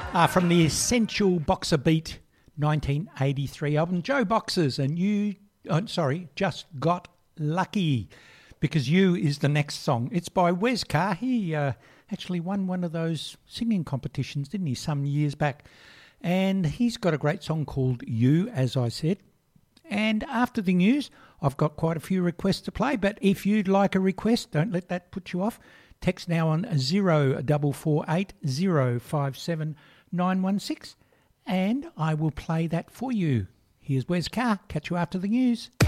From the Essential Boxer Beat 1983 album, Joe Boxers, and Just Got Lucky, because You is the next song. It's by Wes Carr. He actually won one of those singing competitions, didn't he, some years back? And he's got a great song called You, as I said. And after the news, I've got quite a few requests to play, but if you'd like a request, don't let that put you off. Text now on 0448 057 916, and I will play that for you. Here's Wes Carr. Catch you after the news.